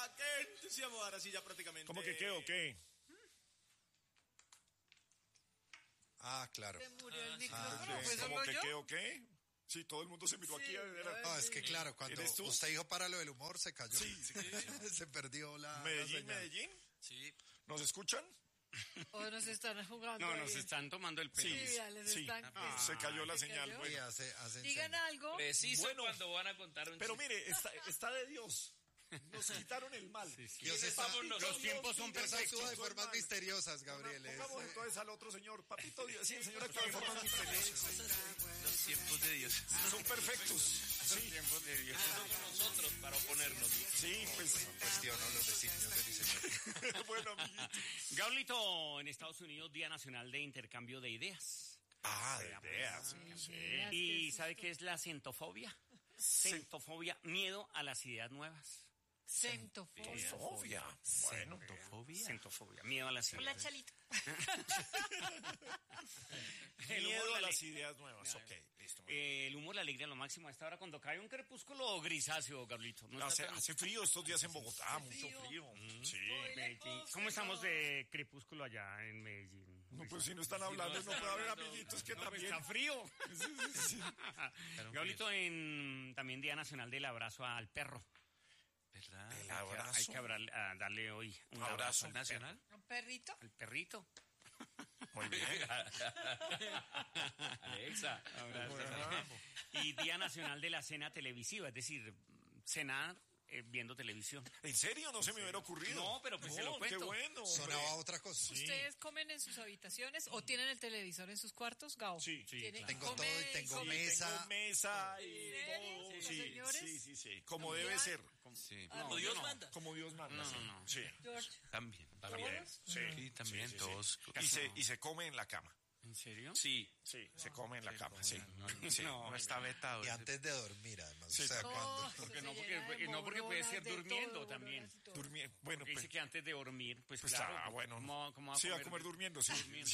ya, ¿qué? Sí, vamos ahora sí ya prácticamente. ¿Cómo que qué o qué? Ah, claro. Se murió el micrófono, pues ¿Cómo solo que yo. qué o qué? Sí, todo el mundo se miró aquí. No, es que claro, cuando ¿Eres tú? usted dijo para lo del humor, se cayó. Sí. Se perdió la Medellín, señal. Medellín. Sí. ¿Nos escuchan? O nos están jugando. No, ahí. nos están tomando el pelo. Sí, ya les están. Se cayó la ¿Se señal. cayó? Bueno. Sí, hacen Digan señal. algo. Preciso Bueno, cuando van a contar un Pero chiste. mire, está de Dios. Nos quitaron el mal. Dios está- Los tiempos son Dios actúa de perfectos. formas misteriosas, Gabriel. Pongamos entonces al otro señor. Papito Dios. Sí, el señor actúa de formas misteriosas. Los tiempos de Dios. Son perfectos. Sí, Tiempos de Dios. Nosotros para oponernos. sí, pues. Cuestiono los designios de mi señor. Bueno, amiguito. Gaulito, en Estados Unidos, Día Nacional de Intercambio de Ideas. De ideas. Ideas, ¿Y qué sabe qué es la centofobia? Centofobia, miedo a las ideas nuevas. Centofobia. Sofía. Bueno, Centofobia, miedo a las Hola, ideas. Chalito. El miedo humor, a la las ale- ideas nuevas. Ok, listo. muy bien. El humor, la alegría, lo máximo a esta hora cuando cae un crepúsculo grisáceo, Gaulito. ¿No Hace, está tan- hace frío estos días en Bogotá, mucho frío. Sí. Medellín? ¿Cómo estamos de crepúsculo allá en Medellín? No, pues si no están hablando, no puede haber amiguitos que No, pues también. está frío. Gaulito, también Día Nacional del Abrazo al Perro. ¿Verdad? El Hay abrazo. que darle hoy un Abrazo abrazo al nacional. ¿Un perrito? al perrito. Muy bien. Alexa. Y Día Nacional de la Cena Televisiva, es decir, cenar viendo televisión. ¿En serio? No se me hubiera ocurrido. No, pero pues se lo cuento. Qué bueno. Sonaba hombre. otra cosa. ¿Ustedes comen en sus habitaciones o tienen el televisor en sus cuartos, Gao? Sí, ¿Tienen- Tengo come- todo y tengo come- mesa. Tengo mesa y ¿En serio? todo. ¿Los Sí, señores? sí. Como debe ser. Sí. Como Dios no. manda. Como Dios manda. No. Sí. George, También. Sí. También Sí. todos. Y se come en la cama. ¿En serio? Sí. Sí, se come en la cama, sí. No está vetado. Y antes de dormir, además. Sí, o sea, no, cuando... eso Porque se no, llena de no, porque puede ser moronas, de durmiendo todo, también. moronas y todo. Bueno, Porque dice que antes de dormir, pues, pues claro. bueno. ¿Cómo va Sí, va a comer durmiendo, sí. Durmiendo.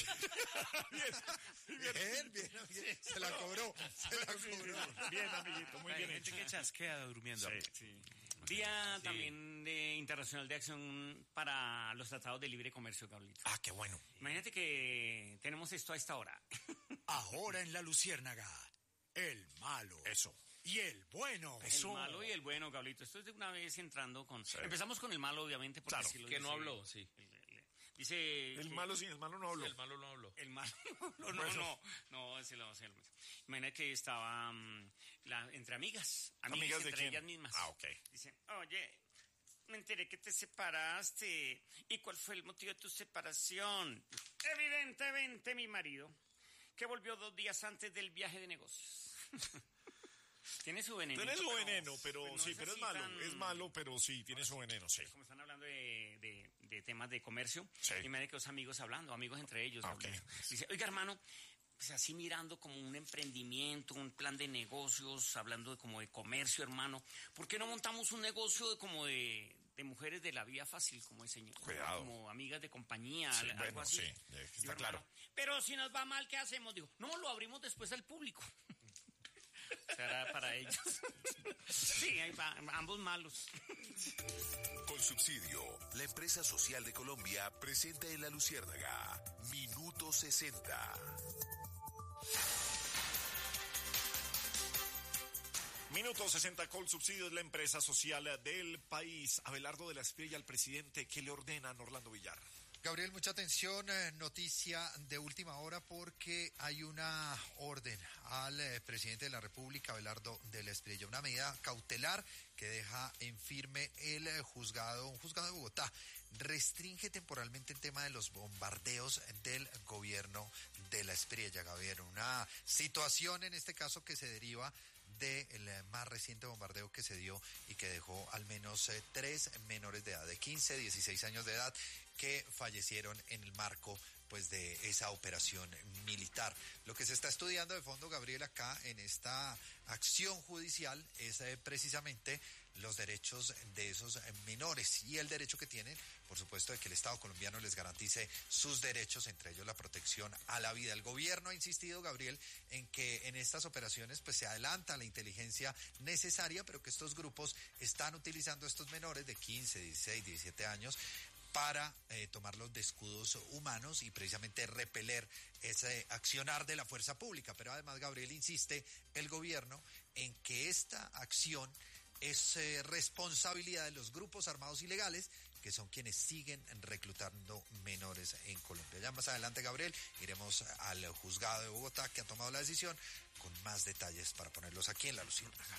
Bien. Se la cobró. Se la cobró. Bien, amiguito, muy Hay bien gente hecho. que chasquea durmiendo. Sí. Día también internacional de acción para los tratados de libre comercio, Carlito. Ah, qué bueno. Imagínate que tenemos esto a esta hora. Ahora en la Luciérnaga, el malo Eso. y el bueno. El malo y el bueno, Gablito. Esto es de una vez entrando con... Sí. Empezamos con el malo, obviamente, porque Claro, así lo que no dice- habló, sí. Dice... El que- malo sí, el malo no habló. El malo no habló. El malo. Bueno. No, ese lo hace. Imagina que estaba entre amigas. ¿Amigas de entre quién? ellas mismas. Ah, ok. Dicen, oye, me enteré que te separaste. ¿Y cuál fue el motivo de tu separación? Evidentemente mi marido, que volvió 2 días antes del viaje de negocios. Tiene su veneno. Tiene su veneno, pero pues no sí, pero es así malo. tan- Es malo, pero sí, tiene su veneno, sí. Como están hablando de temas de comercio, Sí. y me da que los amigos hablando, amigos entre ellos. Ah, ok. Dice, oiga, hermano, pues así mirando como un emprendimiento, un plan de negocios, hablando como de comercio, hermano. ¿Por qué no montamos un negocio como de mujeres de la vida fácil, como el señor? Cuidado. Como amigas de compañía, Sí, algo bueno, así. sí, Digo, está claro. hermano, pero si nos va mal, ¿qué hacemos? Digo, no, lo abrimos después al público. Será para ellos. Sí, ahí va, ambos malos. Con Subsidio, la empresa social de Colombia presenta en La Luciérnaga Minuto 60. Minuto 60 con subsidios, la empresa social del país. Abelardo de la Espriella, al presidente, ¿qué le ordenan Orlando Villar? Gabriel, mucha atención, noticia de última hora porque hay una orden al presidente de la República, Abelardo de la Espriella, una medida cautelar que deja en firme un juzgado de Bogotá. Restringe temporalmente el tema de los bombardeos del gobierno de la Espriella, Gabriel. Una situación en este caso que se deriva del más reciente bombardeo que se dio y que dejó al menos 3 menores de edad, de 15, 16 años de edad, que fallecieron en el marco pues de esa operación militar. Lo que se está estudiando de fondo, Gabriel, acá en esta acción judicial es precisamente los derechos de esos menores y el derecho que tienen, por supuesto, de que el Estado colombiano les garantice sus derechos, entre ellos la protección a la vida. El gobierno ha insistido, Gabriel, en que en estas operaciones pues se adelanta la inteligencia necesaria, pero que estos grupos están utilizando a estos menores de 15, 16, 17 años para tomarlos de escudos humanos y precisamente repeler ese accionar de la fuerza pública. Pero además, Gabriel, insiste el gobierno en que esta acción es responsabilidad de los grupos armados ilegales, que son quienes siguen reclutando menores en Colombia. Ya más adelante, Gabriel, iremos al juzgado de Bogotá, que ha tomado la decisión, con más detalles para ponerlos aquí en La Luciérnaga.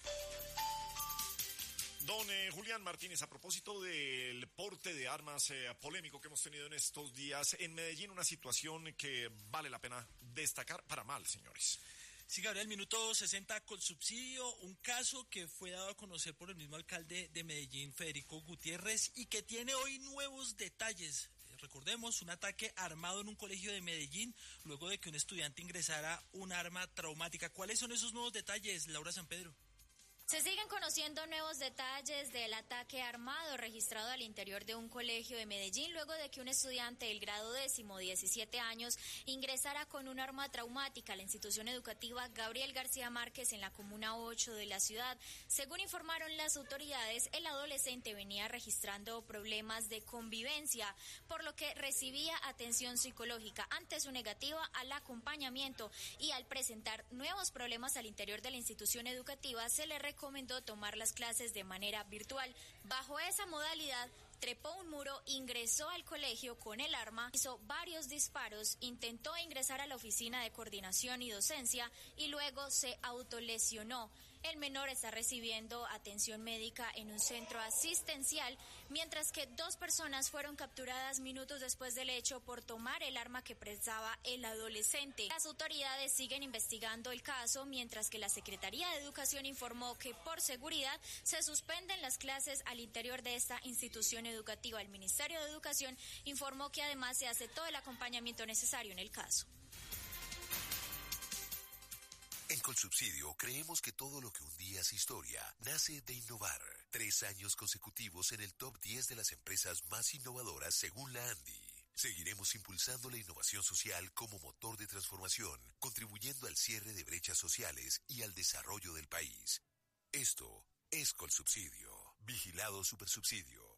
Don Julián Martínez, a propósito del porte de armas polémico que hemos tenido en estos días en Medellín, una situación que vale la pena destacar para mal, señores. Sí, Gabriel, minuto 60 con subsidio, un caso que fue dado a conocer por el mismo alcalde de Medellín, Federico Gutiérrez, y que tiene hoy nuevos detalles. Recordemos, un ataque armado en un colegio de Medellín, luego de que un estudiante ingresara un arma traumática. ¿Cuáles son esos nuevos detalles, Laura San Pedro? Se siguen conociendo nuevos detalles del ataque armado registrado al interior de un colegio de Medellín luego de que un estudiante del grado 10º, 17 años, ingresara con un arma traumática a la institución educativa Gabriel García Márquez en la comuna 8 de la ciudad. Según informaron las autoridades, el adolescente venía registrando problemas de convivencia, por lo que recibía atención psicológica. Ante su negativa al acompañamiento y al presentar nuevos problemas al interior de la institución educativa, se le recomendó tomar las clases de manera virtual. Bajo esa modalidad, trepó un muro, ingresó al colegio con el arma, hizo varios disparos, intentó ingresar a la oficina de coordinación y docencia y luego se autolesionó. El menor está recibiendo atención médica en un centro asistencial, mientras que 2 personas fueron capturadas minutos después del hecho por tomar el arma que prestaba el adolescente. Las autoridades siguen investigando el caso, mientras que la Secretaría de Educación informó que por seguridad se suspenden las clases al interior de esta institución educativa. El Ministerio de Educación informó que además se hace todo el acompañamiento necesario en el caso. En Colsubsidio creemos que todo lo que un día es historia nace de innovar. 3 años consecutivos en el top 10 de las empresas más innovadoras según la ANDI. Seguiremos impulsando la innovación social como motor de transformación, contribuyendo al cierre de brechas sociales y al desarrollo del país. Esto es Colsubsidio. Vigilado Supersubsidio.